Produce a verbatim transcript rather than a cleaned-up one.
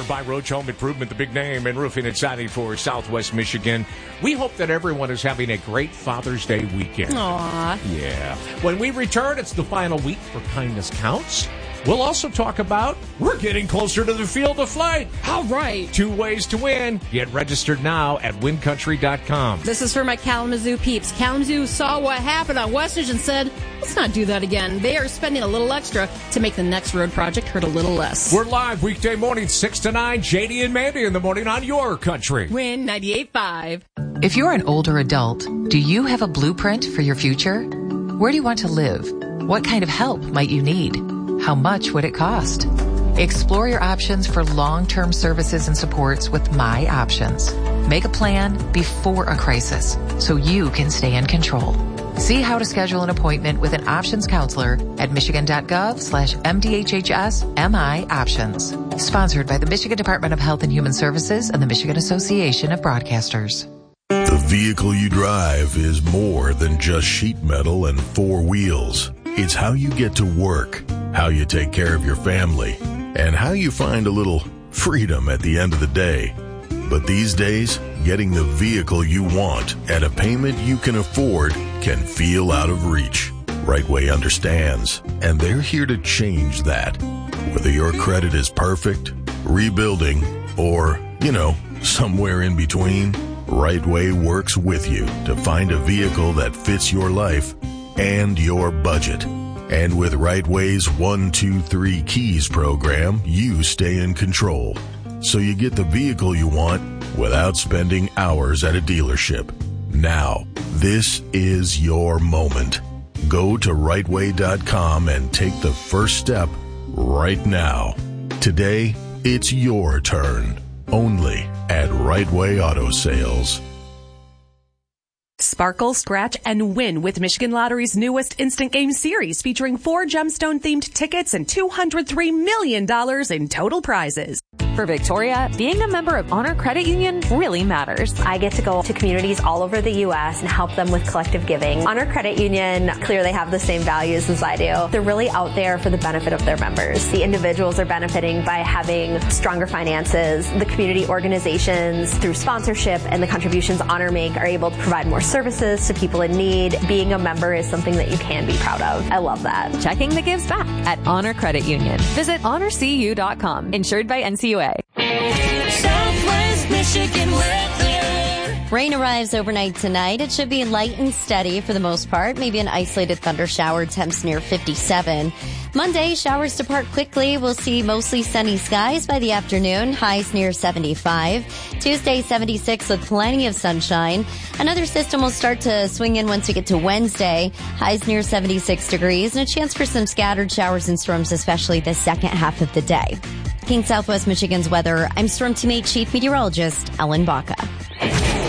by Roach Home Improvement, the big name in roofing and siding for Southwest Michigan. We hope that everyone is having a great Father's Day weekend. Aww. Yeah. When we return, it's the final week for Kindness Counts. We'll also talk about we're getting closer to the field of flight. All right. Two ways to win. Get registered now at win country dot com. This is for my Kalamazoo peeps. Kalamazoo saw what happened on Westridge and said, let's not do that again. They are spending a little extra to make the next road project hurt a little less. We're live weekday morning, six to nine. J D and Mandy in the morning on your country. Win ninety-eight point five. If you're an older adult, do you have a blueprint for your future? Where do you want to live? What kind of help might you need? How much would it cost? Explore your options for long-term services and supports with My Options. Make a plan before a crisis so you can stay in control. See how to schedule an appointment with an options counselor at michigan.gov slash MDHHS MI Options. Sponsored by the Michigan Department of Health and Human Services and the Michigan Association of Broadcasters. The vehicle you drive is more than just sheet metal and four wheels. It's how you get to work, how you take care of your family, and how you find a little freedom at the end of the day. But these days, getting the vehicle you want at a payment you can afford can feel out of reach. Rightway understands, and they're here to change that. Whether your credit is perfect, rebuilding, or, you know, somewhere in between, Rightway works with you to find a vehicle that fits your life and your budget. And with Rightway's one two three Keys program, you stay in control. So you get the vehicle you want without spending hours at a dealership. Now, this is your moment. Go to rightway dot com and take the first step right now. Today, it's your turn. Only at Rightway Auto Sales. Sparkle, scratch, and win with Michigan Lottery's newest Instant Game Series featuring four gemstone-themed tickets and two hundred three million dollars in total prizes. For Victoria, being a member of Honor Credit Union really matters. I get to go to communities all over the U S and help them with collective giving. Honor Credit Union clearly have the same values as I do. They're really out there for the benefit of their members. The individuals are benefiting by having stronger finances. The community organizations, through sponsorship and the contributions Honor make, are able to provide more services to people in need. Being a member is something that you can be proud of. I love that. Checking the gives back at Honor Credit Union. Visit honor c u dot com. Insured by N C U A. Southwest Michigan weather. Rain arrives overnight tonight. It should be light and steady for the most part. Maybe an isolated thunder shower, temps near fifty-seven. Monday, showers depart quickly. We'll see mostly sunny skies by the afternoon. Highs near seventy-five. Tuesday, seventy-six with plenty of sunshine. Another system will start to swing in once we get to Wednesday. Highs near seventy-six degrees and a chance for some scattered showers and storms, especially the second half of the day. King Southwest Michigan's weather, I'm Storm Team eight Chief Meteorologist Ellen Baca.